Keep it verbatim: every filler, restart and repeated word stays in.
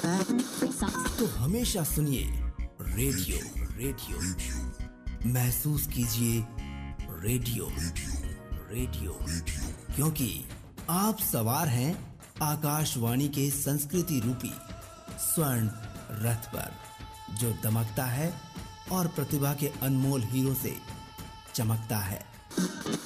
तो हमेशा सुनिए रेडियो रेडियो महसूस कीजिए रेडियो रेडियो क्योंकि आप सवार हैं आकाशवाणी के संस्कृति रूपी स्वर्ण रथ पर, जो दमकता है और प्रतिभा के अनमोल हीरो से चमकता है।